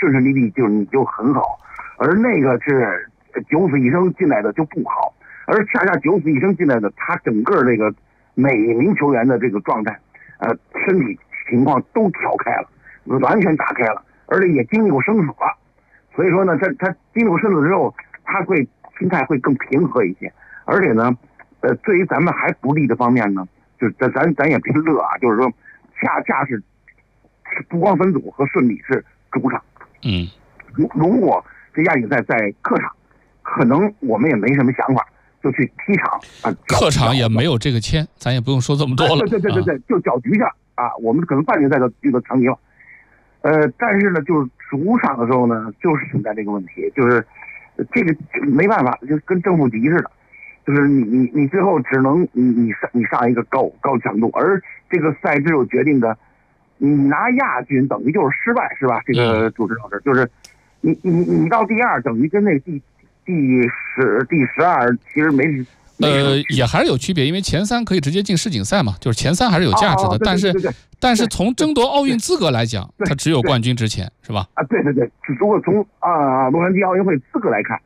顺顺利利，就是你就很好，而那个是九死一生进来的就不好，而恰恰九死一生进来的，他整个这个每名球员的这个状态，身体情况都调开了，完全打开了，而且也经历过生死了，所以说呢，他经历过生死之后，他会心态会更平和一些，而且呢，对于咱们还不利的方面呢，就是咱也别乐啊，就是说，恰是不光分组和顺利是主场，如果这亚锦赛在客场，可能我们也没什么想法，就去踢场啊， 客场也没有这个签，咱也不用说这么多了。 对，就搅局去啊，我们可能半决赛就遇到强敌了。但是呢，就是主场的时候呢，就是存在这个问题，就是这个没办法，就跟正负极似的，就是你最后只能你上一个高强度，而这个赛制又决定的，你拿亚军等于就是失败，是吧？这个主持老师就是你到第二，等于跟那个第12其实没也还是有区别，因为前3可以直接进世锦赛嘛，就是前3还是有价值的。但是从争夺奥运资格来讲，它只有冠军之前，是吧？ 对，如果从洛杉矶奥运会资格来看，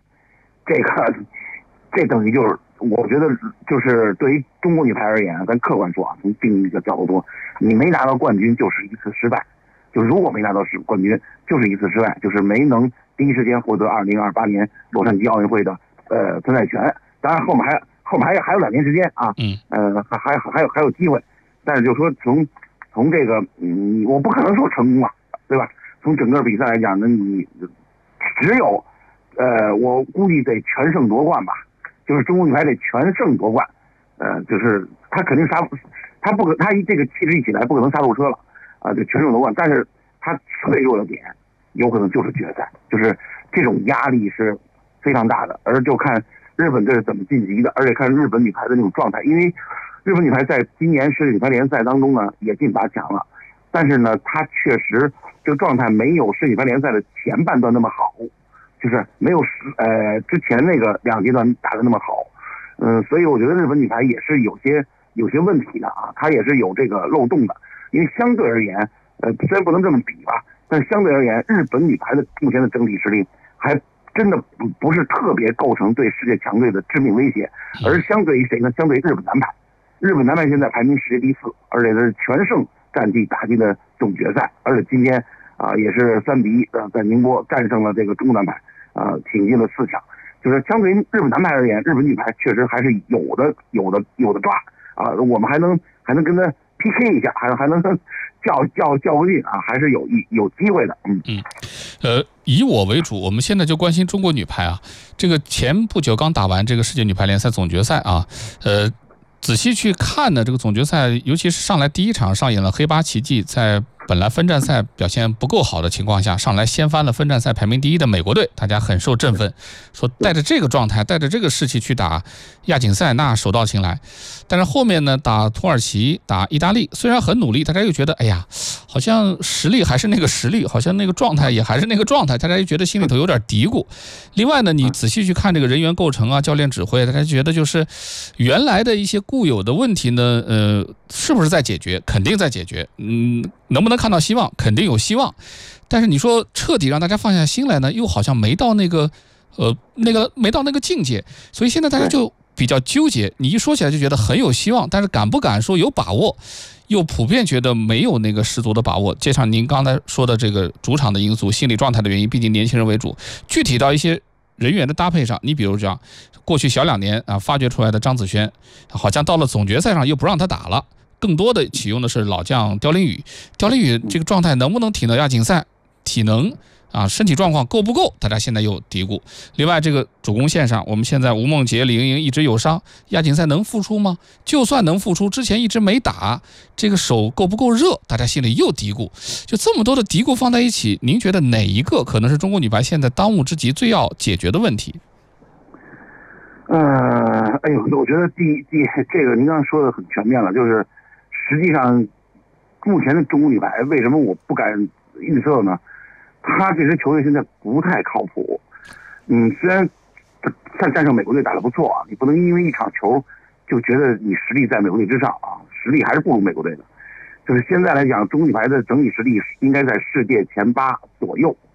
这等于就是，我觉得就是对于中国女排而言，咱客观说啊，从定义的角度说，你没拿到冠军就是一次失败，就是如果没拿到冠军就是一次失败，就是没能第一时间获得2028年洛杉矶奥运会的参赛权。当然后面还有2年时间啊，还有机会，但是就说从这个我不可能说成功了，对吧？从整个比赛来讲呢，你只有我估计得全胜夺冠吧，就是中国女排得全胜夺冠，就是他肯定他这个气势一起来不可能刹住车了啊，就全胜夺冠，但是他脆弱的点有可能就是决赛，就是这种压力是非常大的，而就看日本队是怎么晋级的，而且看日本女排的那种状态，因为日本女排在今年世界女排联赛当中呢也进8强了，但是呢她确实这个状态没有世界女排联赛的前半段那么好，就是没有之前那个2阶段打得那么好，所以我觉得日本女排也是有些问题的啊，她也是有这个漏洞的，因为相对而言，虽然不能这么比吧，但相对而言，日本女排的目前的整体实力还真的不是特别构成对世界强队的致命威胁，而相对于谁呢？相对于日本男排，日本男排现在排名世界第4，而且是全胜战绩打进了总决赛，而且今天也是3-1在宁波战胜了这个中国男排，挺进了4强。就是相对于日本男排而言，日本女排确实还是有的抓啊，我们还能跟他 PK 一下，还能较过劲啊，还是有机会的。 以我为主，我们现在就关心中国女排啊。这个前不久刚打完这个世界女排联赛总决赛啊，仔细去看呢，这个总决赛，尤其是上来第一场上演了黑八奇迹，在本来分站赛表现不够好的情况下，上来掀翻了分站赛排名第1的美国队，大家很受振奋，说带着这个状态，带着这个士气去打亚锦赛，那手到擒来。但是后面呢，打土耳其、打意大利，虽然很努力，大家又觉得，哎呀，好像实力还是那个实力，好像那个状态也还是那个状态，大家又觉得心里头有点嘀咕。另外呢，你仔细去看这个人员构成啊、教练指挥，大家觉得就是原来的一些固有的问题呢，是不是在解决？肯定在解决。能不能看到希望？肯定有希望。但是你说彻底让大家放下心来呢，又好像没到那个没到那个境界。所以现在大家就比较纠结。你一说起来就觉得很有希望，但是敢不敢说有把握？又普遍觉得没有那个十足的把握。加上您刚才说的这个主场的因素、心理状态的原因，毕竟年轻人为主。具体到一些人员的搭配上，你比如讲，过去小2年啊发掘出来的张子萱，好像到了总决赛上又不让他打了，更多的启用的是老将刁琳宇。刁琳宇这个状态能不能挺到亚锦赛？体能啊，身体状况够不够？大家现在又嘀咕。另外，这个主攻线上，我们现在吴梦洁、李盈莹一直有伤，亚锦赛能复出吗？就算能复出，之前一直没打，这个手够不够热？大家心里又嘀咕。就这么多的嘀咕放在一起，您觉得哪一个可能是中国女排现在当务之急最要解决的问题？ 我觉得这个您刚才说的很全面了，就是实际上目前的中国女排为什么我不敢预测呢？他这支球队现在不太靠谱。虽然战胜美国队打得不错啊，你不能因为一场球就觉得你实力在美国队之上啊，实力还是不如美国队的。就是现在来讲，中国女排的整体实力应该在世界前8左右。